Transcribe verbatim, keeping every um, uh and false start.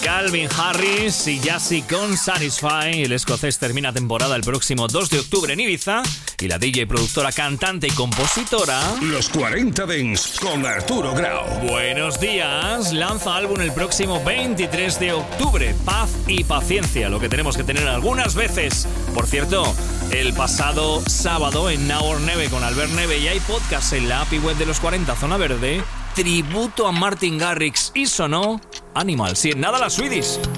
Calvin Harris y Jassy con Satisfy. El escocés termina temporada el próximo dos de octubre en Ibiza. Y la D J, productora, cantante y compositora Los cuarenta Dance con Arturo Grau. Buenos días. Lanza álbum el próximo veintitrés de octubre. Paz y paciencia, lo que tenemos que tener algunas veces. Por cierto, el pasado sábado en Now or Never con Albert Neve, y hay podcast en la A P I web de los cuarenta Zona Verde, tributo a Martin Garrix, y sonó Animal. Si en nada, la Swedish.